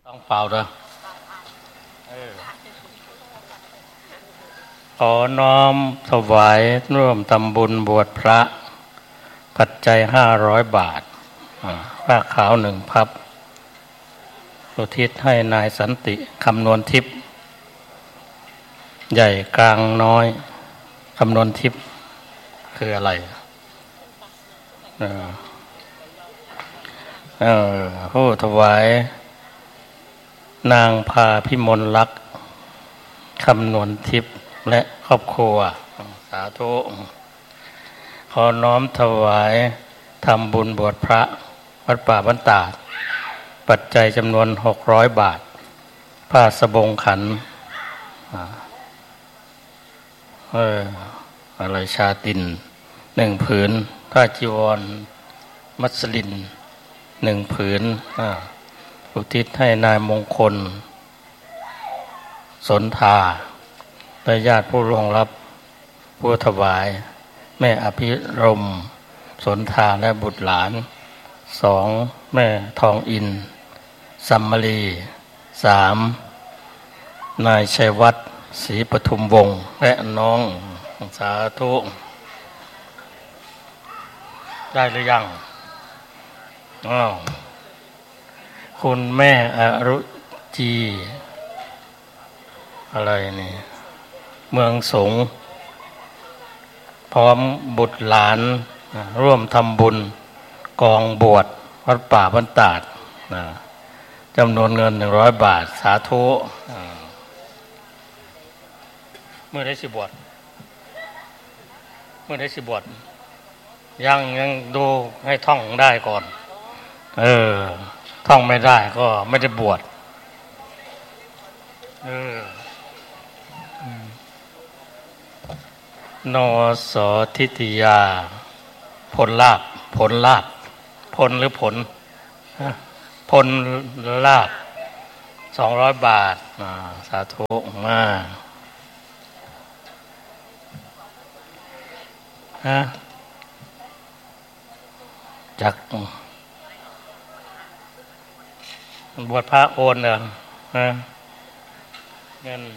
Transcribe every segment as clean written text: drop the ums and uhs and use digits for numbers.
ต้องเปล่าเด้อขอน้อมถวายร่วมทำบุญบวชพระปัจจัย500 บาทผ้าขาว1 พับอุทิศให้นายสันติคำนวณทิพย์ใหญ่กลางน้อยคำนวณทิพย์คืออะไรผู้ถวายนางพาพิมลลักษณ์คำนวณทิพย์และครอบครัวสาธุขอน้อมถวายทำบุญบวชพระวัดป่าบ้านตาดปัจจัยจำนวน600 บาทผ้าสบงขันอะไรชาติน1 ผืนผ้าจีวรมัสลิน1 ผืนอุทิศให้นายมงคลสนธาและญาติผู้ร่วงรับผู้ถวายแม่อภิรมย์สนธาและบุตรหลาน2แม่ทองอินสัมมลี3นายชัยวัฒน์ศรีปทุมวงศ์และน้องสาธุได้หรือยังคุณแม่อรุจีอะไรนี่เมืองสงฆ์พร้อมบุตรหลานร่วมทำบุญกองบวชวัดป่าบ้านตาดจำนวนเงิน100 บาทสาธุเมื่อได้สิบวชยังดูให้ท่องได้ก่อนท่องไม่ได้ก็ไม่ได้บวชนสทิฏฐิยาผลลาภผลหรือผลผลลาภ200 บาทสาธุมาจากบวชพระโอนเงิน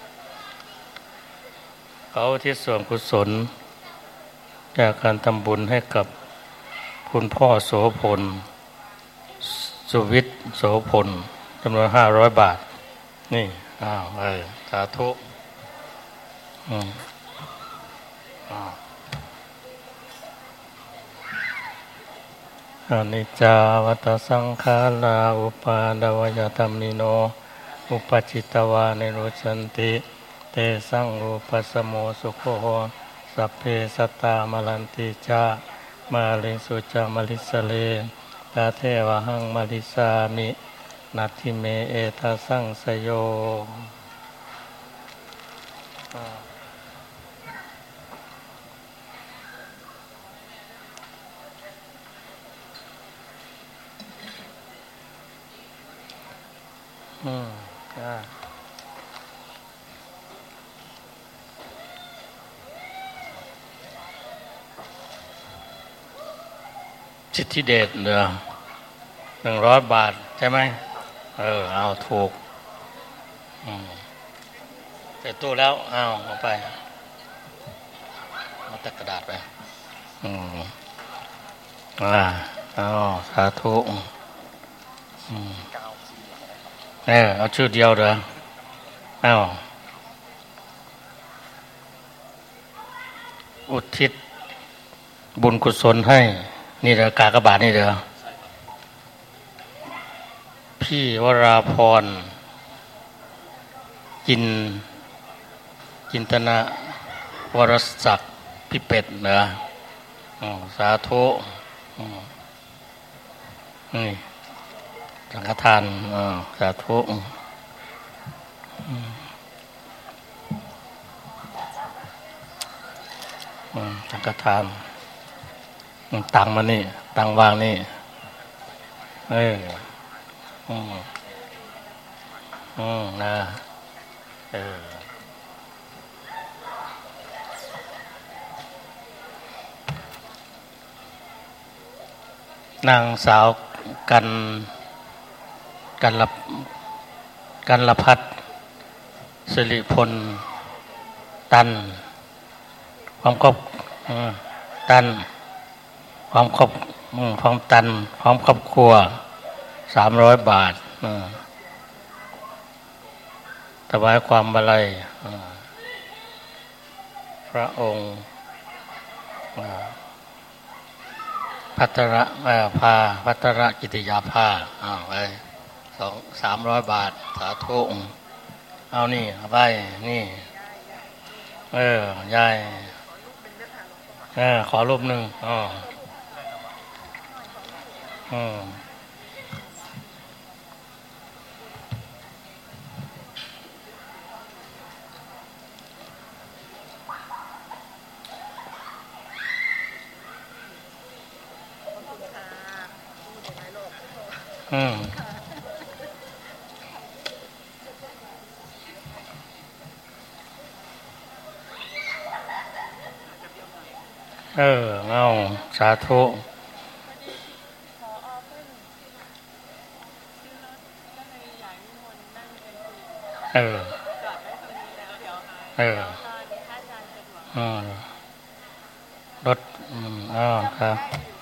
เขาที่ส่วนกุศลจากการทำบุญให้กับคุณพ่อโสพลสุวิทย์โสพลจำนวน500 บาทนี่สาธุอนิจจาวัฏสังขาราอุปาดวยธรรมิโนอุปจิตตวานิโรชันติเตสังอุปสโมสุโขสัพเพสัตตามลันติจามาลิสุจามลิสเลตาเทวหังมลิสามินัตถิเมเอตสังสโยสิทธิเดชเหลือ100 บาทใช่ไหมเอาถูกเสร็จตู้แล้วเอาไปเอาแต่กระดาษไปสาธุเอาชื่อเดียวเด้ออุทิศบุญกุศลให้นี่เด้อกากบาทนี่เด้อพี่วราพรจินตนะวรศักดิ์พี่เป็ดเด้อสาธุนี่สังฆทานสาธุสังฆทานตังมานี่ตังวางนี่นะนางสาวกันกันลพัฒน์สิริพลตันความครบตันความครบพร้อมตันพร้อมครอบครัว300 บาทถวายความบัลัยพระองค์ภัทรภัทรกิติยาภาไป300 บาทสาธุเอานี่เอาไปนี่ยายขอรูปหนึ่งเอาสาธุรถครับ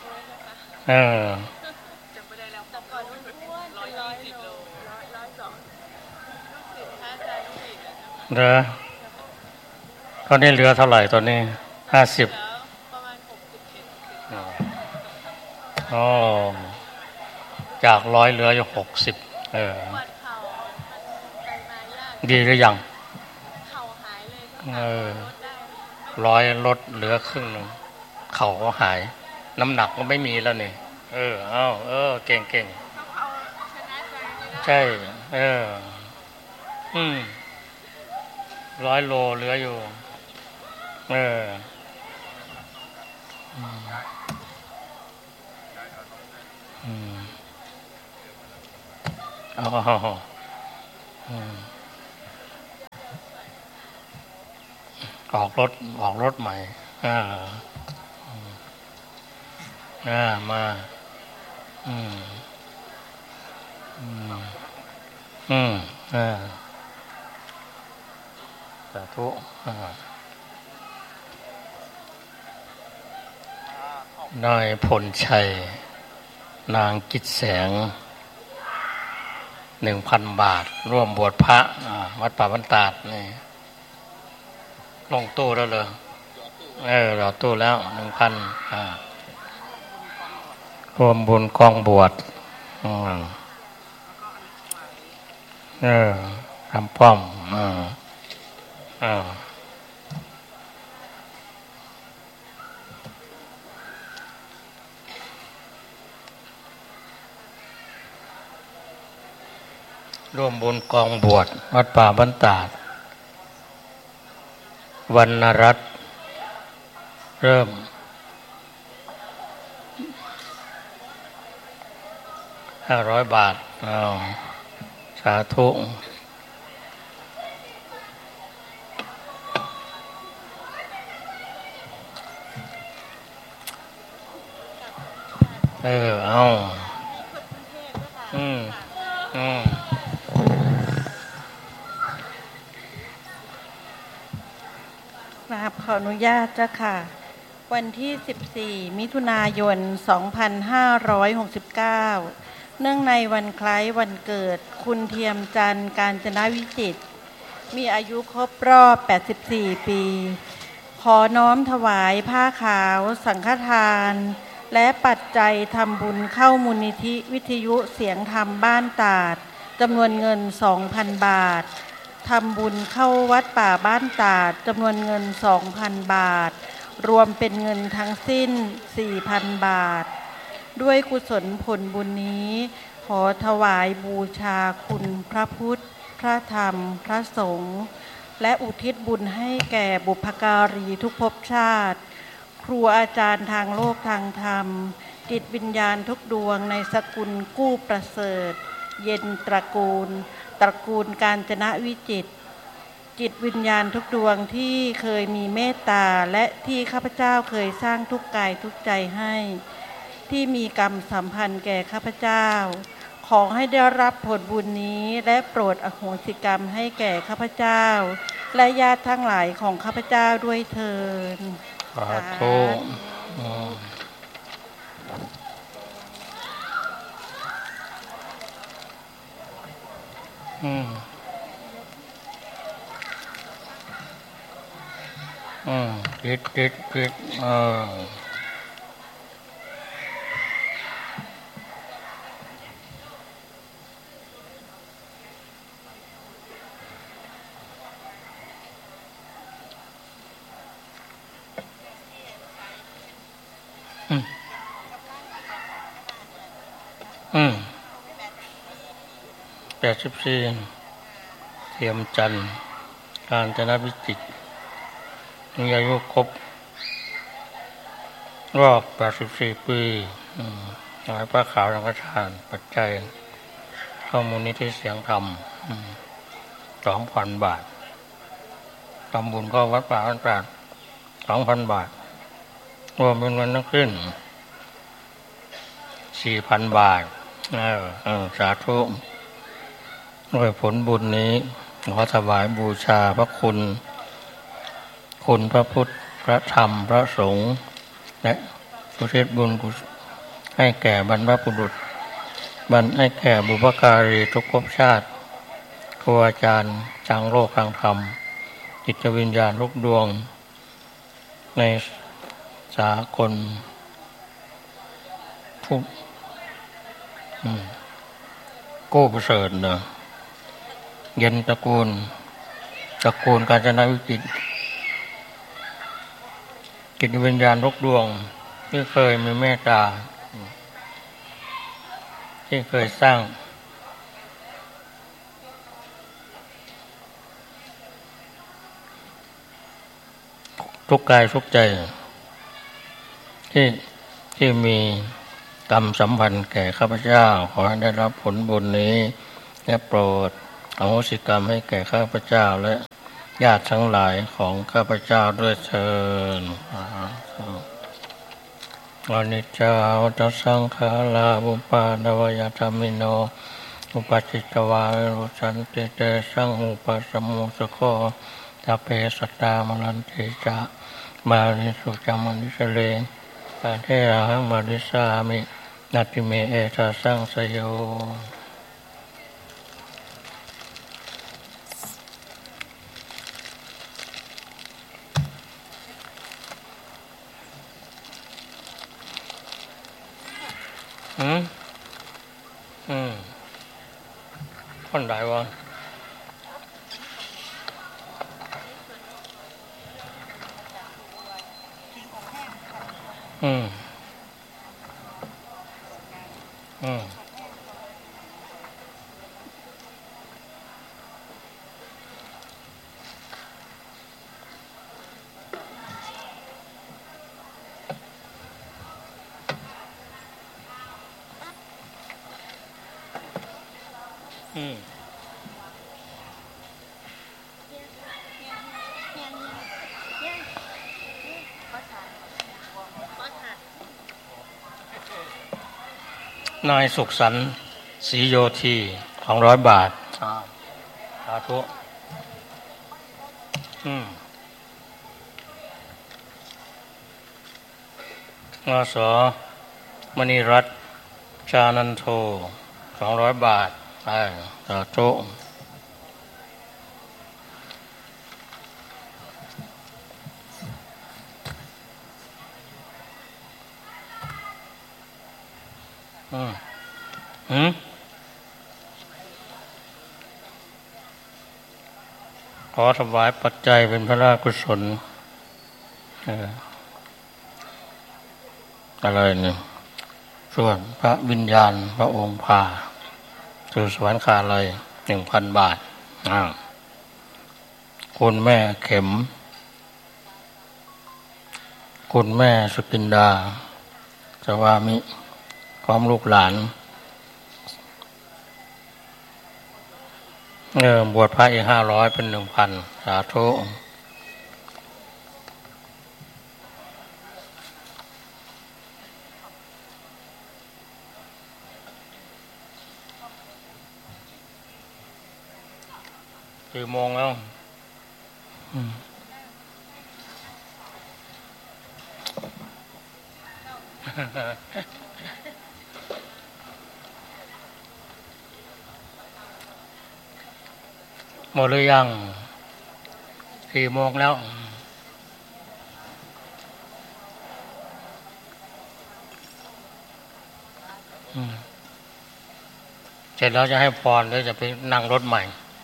เหลือตอนนี้เหลือเท่าไหร่ตอนนี้50จาก100เหลืออยู่60ดีหรือยัง100ลดเหลือครึ่งนึงเข่าก็หายน้ำหนักก็ไม่มีแล้วนี่เก่งใช่100 โลเหลืออยู่ออกรถใหม่มาสาธุนายพลชัยนางกิจแสง1,000 บาทร่วมบวชพระวัดป่าบ้านตาดนี่ลงตู้แล้วเลยเราตู้แล้ว 1,000 รวมบุญกองบวชทำป้อมร่วมบุญกองบวชวัดป่าบ้านตาดวรรณรัตน์เริ่ม500 บาทสาธุเอาขออนุญาตเจ้าค่ะวันที่14 มิถุนายน 2569 เนื่องในวันคล้ายวันเกิดคุณเทียมจันทร์กาญจนวิจิตรมีอายุครบรอบ84 ปีขอน้อมถวายผ้าขาวสังฆทานและปัจจัยทำบุญเข้ามูลนิธิวิทยุเสียงธรรมบ้านตาดจำนวนเงิน 2,000 บาททำบุญเข้าวัดป่าบ้านตาดจำนวนเงิน 2,000 บาทรวมเป็นเงินทั้งสิ้น 4,000 บาทด้วยกุศลผลบุญนี้ขอถวายบูชาคุณพระพุทธพระธรรมพระสงฆ์และอุทิศบุญให้แก่บุพการีทุกภพชาติครูอาจารย์ทางโลกทางธรรมจิตวิญญาณทุกดวงในสกุลกู้ประเสริฐเย็นตระกูลกาญจนวิจิตรจิตวิญญาณทุกดวงที่เคยมีเมตตาและที่ข้าพเจ้าเคยสร้างทุกกายทุกใจให้ที่มีกรรมสัมพันธ์แก่ข้าพเจ้าขขอให้ได้รับผลบุญนี้และโปรดอโหสิกรรมให้แก่ข้าพเจ้าและญาติทั้งหลายของข้าพเจ้าด้วยเถิดสาธุคิด84เทียมจันทร์กาญจนวิจิตรมีอายุครบรอบ84ปีถวายพระขาวสังฆทานปัจจัยเข้ามูลนิธิเสียงธรรม2,000 บาททำบุญก็วัดป่าบ้านตราด 2,000 บาทรวมเป็นเงินทั้งสิ้น 4,000 บาทสาธุด้วยผลบุญนี้ขอถวายบูชาพระคุณพระพุทธพระธรรมพระสงฆ์และอุทิศบุญให้แก่บรรพบุรุษให้แก่บุพการีทุกภพชาติครูอาจารย์ทางโลกทางธรรมจิตวิญญาณทุกดวงในสากลผู้กู้ประเสริฐนะเย็นตระกูลกาญจนวิจิตรจิตวิญญาณทุกดวงที่เคยมีเมตตาที่เคยสร้างทุกกายทุกใจที่มีกรรมสัมพันธ์แก่ข้าพเจ้าขอให้ได้รับผลบุญนี้และโปรดอโหสิกรรมให้แก่ข้าพเจ้าและญาติทั้งหลายของข้าพเจ้าด้วยเถิดอนิจจาวัฏสังขาราอุปาทวยธรรมิโนอุปจิตตวารุสันติเตสังอุปสมมุสโคทัพเพสัตตามรันติจะมาริสุจามานิสเลปะเทระหังมาริสามินัตติเมเอตสังสโยคนใดวะนายสุขสันต์ศรีโยธี200 บาทสาธุนส.มณีรัตน์ชานันโท200 บาทสาธุขอถวายปัจจัยเป็นพระราชกุศลอะไรเนี่ยส่วนพระวิญญาณพระองค์พาสู่สวรรคาลัย 1,000 บาทคุณแม่เข็มคุณแม่สุกินดาสวามิพร้อมลูกหลานบวชพระอีก500เป็น 1,000 สาธุขกี่โมงแล้วหมดหรือยังกี่โมงแล้วเสร็จแล้วจะให้พรหรือจะไปนั่งรถใหม่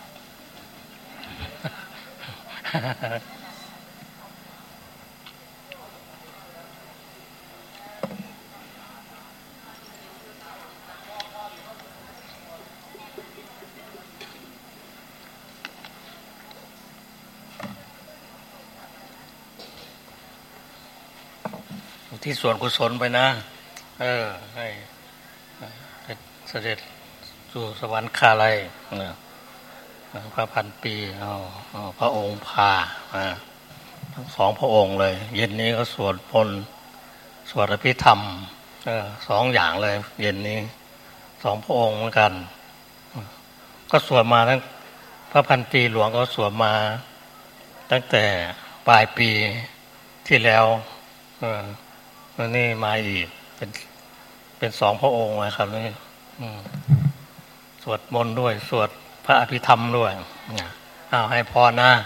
ที่ส่วนกุศลไปนะให้เสด็จสู่สวรรคาลัยพระพันปีพระองค์พาทั้งสองพระองค์เลยเย็นนี้ก็สวดมนต์สวดอภิธรรมสองอย่างเลยเย็นนี้สองพระองค์เหมือนกันก็สวดมาทั้งพระพันปีหลวงก็สวดมาตั้งแต่ปลายปีที่แล้วแล้วนี่มาอีกเป็นสองพระองค์นะครับนี่สวดมนต์ด้วยสวดพระอภิธรรมด้วยเอาให้พรนะ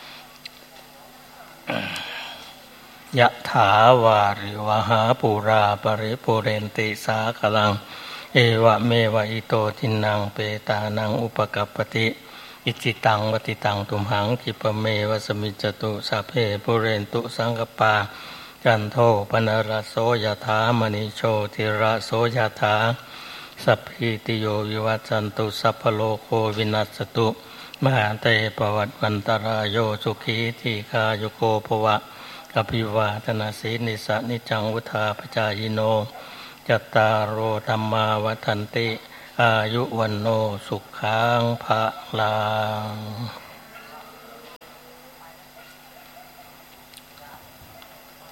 ยะถาวาริวหาปูราปริปุเรนติสากลังเอวะเมวะอิโตทินังเปตานังอุปกัปปติอิจิตังวติตังตุมหังคิปเมวะสมิจจตุสัพเพปุเรนตุสังกปาจันโทปนรโสยถามณิโชติระโสยถาสัพพิติโยวิวัจจันตุสัพพโลกโควินัสตุมหาเตปวัตวันตรายโยสุขีทีคายุโกภวะอภิวาทนาสีนิสนิจังวุธาปจายโนจัตตารโอธรรมาวัฏันติอายุวันโนสุขังภะลัง